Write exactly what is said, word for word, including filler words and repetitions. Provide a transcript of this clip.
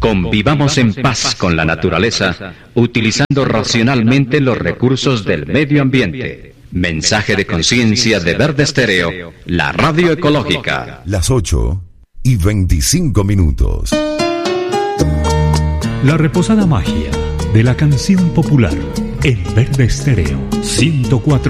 Convivamos en paz con la naturaleza, utilizando racionalmente los recursos del medio ambiente. Mensaje de conciencia de Verde Estéreo, la radio ecológica. Las ocho y veinticinco minutos. La reposada magia de la canción popular en Verde Estéreo ciento cuatro.